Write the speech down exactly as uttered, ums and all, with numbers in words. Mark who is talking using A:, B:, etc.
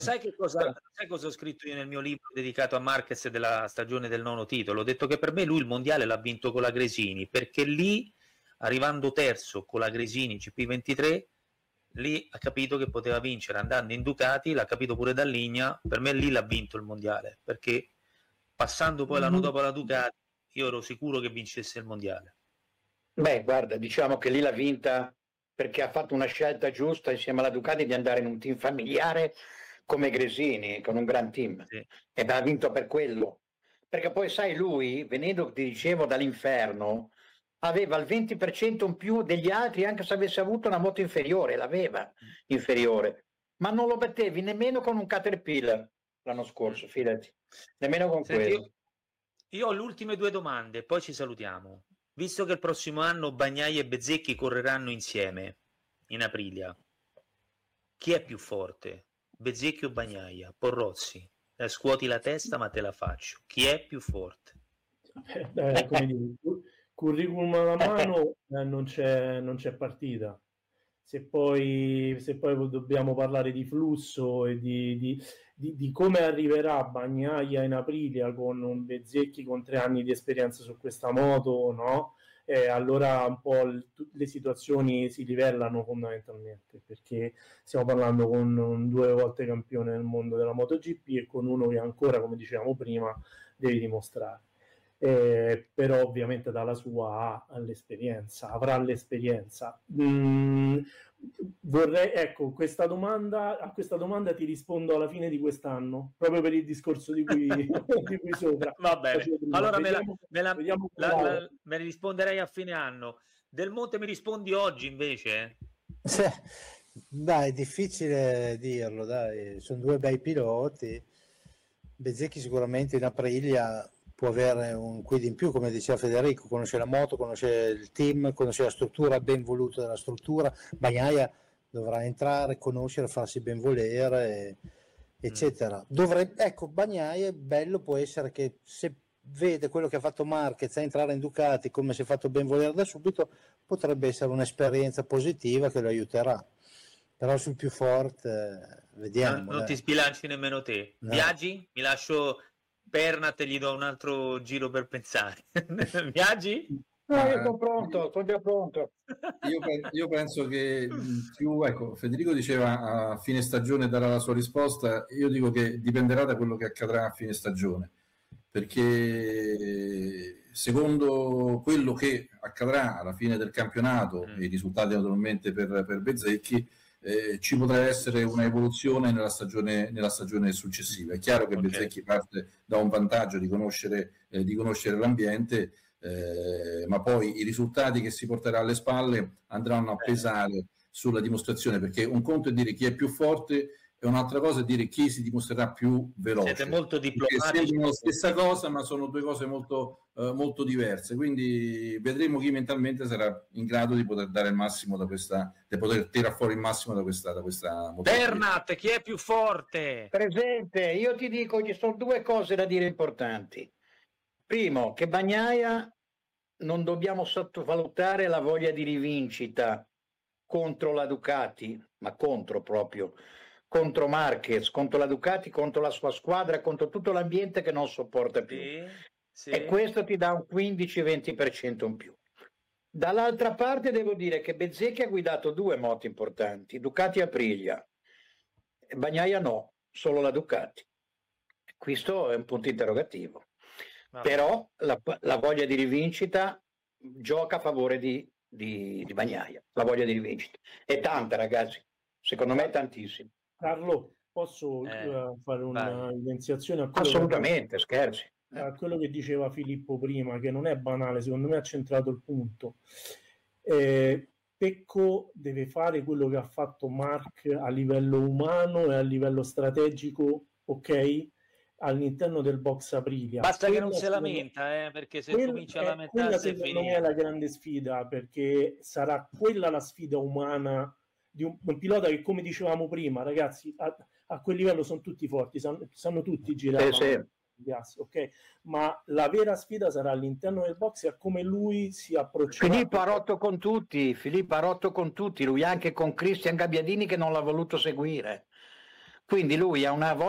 A: sai che cosa, sai cosa ho scritto io nel mio libro dedicato a Marquez della stagione del nono titolo? Ho detto che per me lui il mondiale l'ha vinto con la Gresini, perché lì, arrivando terzo con la Gresini G P ventitré, lì ha capito che poteva vincere andando in Ducati, l'ha capito pure da Ligna, per me lì l'ha vinto il mondiale, perché passando poi l'anno dopo la Ducati io ero sicuro che vincesse il mondiale.
B: Beh, guarda, diciamo che lì l'ha vinta perché ha fatto una scelta giusta insieme alla Ducati di andare in un team familiare come Gresini, con un gran team,
A: Sì.
B: ed ha vinto per quello. Perché poi sai, lui, venendo, ti dicevo, dall'inferno, aveva il venti per cento in più degli altri, anche se avesse avuto una moto inferiore, l'aveva inferiore, ma non lo battevi nemmeno con un Caterpillar l'anno scorso, fidati, nemmeno con
A: Senti,
B: quello.
A: io, io ho le ultime due domande, poi ci salutiamo. Visto che il prossimo anno Bagnaia e Bezzecchi correranno insieme in Aprilia, chi è più forte? Bezzecchi o Bagnaia? Porrozzi, eh, scuoti la testa ma te la faccio. Chi è più forte?
C: Eh, come dire, curriculum alla mano, eh, non c'è, non c'è partita. Se poi, se poi dobbiamo parlare di flusso e di, di, di, di come arriverà Bagnaia in Aprilia con un Bezzecchi con tre anni di esperienza su questa moto, no? Eh, allora un po' l- le situazioni si livellano fondamentalmente, perché stiamo parlando con un due volte campione del mondo della MotoGP e con uno che ancora, come dicevamo prima, devi dimostrare. Eh, però ovviamente dalla sua ha l'esperienza, avrà l'esperienza. Mm, vorrei, ecco, questa domanda, a questa domanda ti rispondo alla fine di quest'anno, proprio per il discorso di cui, di cui sopra.
A: Va bene, allora me la,
C: vediamo,
A: me, la,
C: vediamo
A: la, la, me ne risponderei a fine anno. Del Monte mi rispondi oggi invece?
D: Sì, dai, è difficile dirlo, dai, sono due bei piloti. Bezzecchi sicuramente in Aprilia può avere un quid in più, come diceva Federico, conosce la moto, conosce il team, conosce la struttura, ben voluto della struttura. Bagnaia dovrà entrare, conoscere, farsi ben volere, eccetera. Mm. Dovrebbe, ecco, Bagnaia, bello può essere che se vede quello che ha fatto Marquez a entrare in Ducati, come si è fatto ben volere da subito, potrebbe essere un'esperienza positiva che lo aiuterà. Però sul più forte, vediamo.
A: Non, non ti sbilanci nemmeno te. No. Viaggi? Mi lascio Pernat e gli do un altro giro per pensare. Viaggi?
B: No, io sono pronto, sono già pronto.
E: Io, io penso che più, ecco, Federico diceva a fine stagione darà la sua risposta, io dico che dipenderà da quello che accadrà a fine stagione, perché secondo quello che accadrà alla fine del campionato mm. e i risultati naturalmente per, per Bezzecchi, Eh, ci potrà essere una evoluzione nella stagione, nella stagione successiva. È chiaro che okay. Bezzecchi parte da un vantaggio di conoscere, eh, di conoscere l'ambiente, eh, ma poi i risultati che si porterà alle spalle andranno a pesare sulla dimostrazione, perché un conto è dire chi è più forte e un'altra cosa è dire chi si dimostrerà più veloce.
A: Siete molto diplomatici.
E: Sembrano la stessa cosa, ma sono due cose molto, eh, molto diverse. Quindi vedremo chi mentalmente sarà in grado di poter dare il massimo da questa, di poter tirare fuori il massimo da questa, da questa
A: Pernat, chi è più forte?
B: Presente, io ti dico, ci sono due cose da dire importanti. Primo, che Bagnaia non dobbiamo sottovalutare la voglia di rivincita contro la Ducati, ma contro proprio. contro Marquez, contro la Ducati, contro la sua squadra, contro tutto l'ambiente che non sopporta più. Sì, sì. E questo ti dà un quindici venti per cento in più. Dall'altra parte devo dire che Bezzecchi ha guidato due moto importanti, Ducati e Aprilia. Bagnaia no, solo la Ducati. Questo è un punto interrogativo. Vabbè. Però la, la voglia di rivincita gioca a favore di, di, di Bagnaia, la voglia di rivincita. È tanta, ragazzi, secondo me è tantissimo.
C: Carlo, posso eh, uh, fare un'evidenziazione?
B: Assolutamente, che, scherzi.
C: A quello che diceva Filippo prima, che non è banale, secondo me ha centrato il punto. Eh, Pecco deve fare quello che ha fatto Marc a livello umano e a livello strategico, ok? All'interno del box Aprilia.
A: Basta quella che non si lamenta, eh, perché se comincia a lamentarsi
C: è secondo me è la grande sfida, perché sarà quella la sfida umana di un, un pilota che, come dicevamo prima, ragazzi, a, a quel livello sono tutti forti, sanno, sanno tutti girare,
B: sì,
C: sì. ok? Ma la vera sfida sarà all'interno del box e a come lui si approccerà.
B: Filippo ha rotto con tutti, Filippo ha rotto con tutti, lui anche con Cristian Gabbiadini che non l'ha voluto seguire. Quindi lui ha una voglia